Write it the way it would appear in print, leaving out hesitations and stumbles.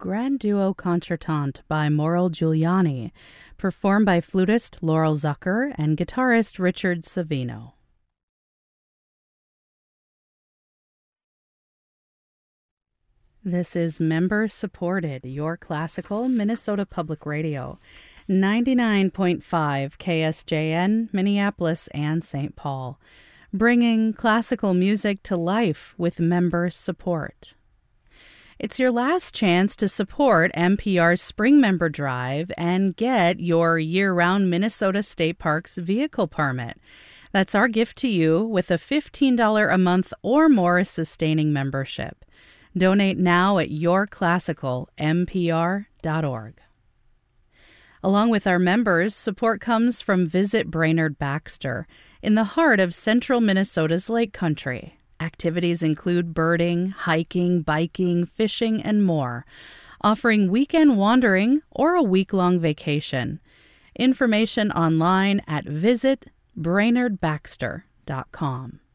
Grand Duo Concertante by Mauro Giuliani, performed by flutist Laurel Zucker and guitarist Richard Savino. This is member-supported Your Classical Minnesota Public Radio, 99.5 KSJN, Minneapolis and St. Paul, bringing classical music to life with member support. It's your last chance to support MPR's Spring Member Drive and get your year-round Minnesota State Parks vehicle permit. That's our gift to you with a $15 a month or more sustaining membership. Donate now at yourclassicalmpr.org. Along with our members, support comes from Visit Brainerd Baxter, in the heart of central Minnesota's Lake Country. Activities include birding, hiking, biking, fishing, and more, offering weekend wandering or a week-long vacation. Information online at visitbrainerdbaxter.com.